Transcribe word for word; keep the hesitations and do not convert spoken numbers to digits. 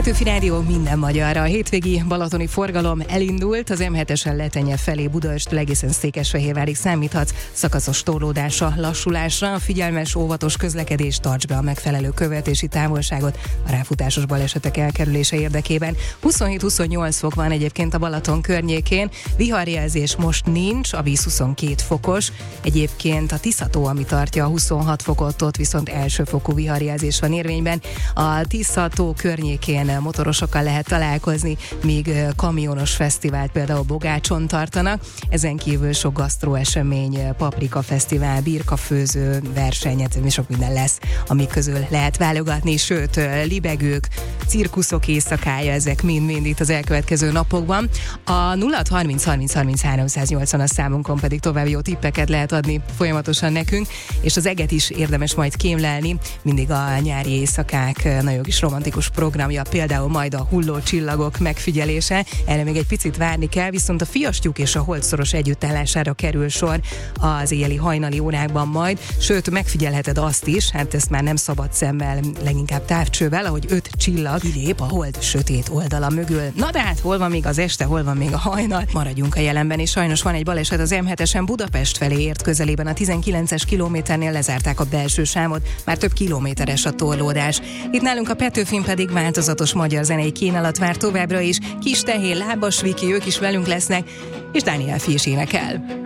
Petőfi Rádió minden magyarra. A hétvégi balatoni forgalom elindult, az em hetesen Letenye felé Budaörsttől egészen Székesfehérvárig számíthatsz szakaszos torlódásra, lassulásra. Figyelmes, óvatos közlekedés, tarts be a megfelelő követési távolságot a ráfutásos balesetek elkerülése érdekében. huszonhét huszonnyolc fok van egyébként a Balaton környékén, viharjelzés most nincs, a víz huszonkét fokos, egyébként a Tisza-tó, ami tartja a huszonhat fokot, ott viszont elsőfokú viharjelzés van érvényben. A Tisza-tó környékén motorosokkal lehet találkozni, míg kamionos fesztivált például Bogácson tartanak. Ezen kívül sok gasztroesemény, paprika fesztivál, birkafőző verseny, és sok minden lesz, amik közül lehet válogatni, sőt, libegők, cirkuszok éjszakája, ezek mind-mind itt az elkövetkező napokban. A nulla harminc harminc harminc háromszáznyolcvan a számunkon pedig további jó tippeket lehet adni folyamatosan nekünk, és az eget is érdemes majd kémlelni, mindig a nyári éjszakák nagyon kis romantikus programja, például majd a hulló csillagok megfigyelése, erre még egy picit várni kell, viszont a Fiastyúk és a Holdszoros együttállására kerül sor az éjjeli hajnali órákban majd, sőt megfigyelheted azt is, hát ezt már nem szabad szemmel, leginkább távcsővel, ahogy öt csillag kilép a hold sötét oldala mögül. Na de hát hol van még az este, hol van még a hajnal? Maradjunk a jelenben, és sajnos van egy baleset az em hetesen Budapest felé ért közelében, a tizenkilences kilométernél lezárták a belső sávot, már több kilométeres a torlódás. Itt nálunk a Petőfin pedig változatos magyar zenei kínálat vár továbbra is, Kis Tehén, Lábas Viki, ők is velünk lesznek, és Dániel Fi is énekel.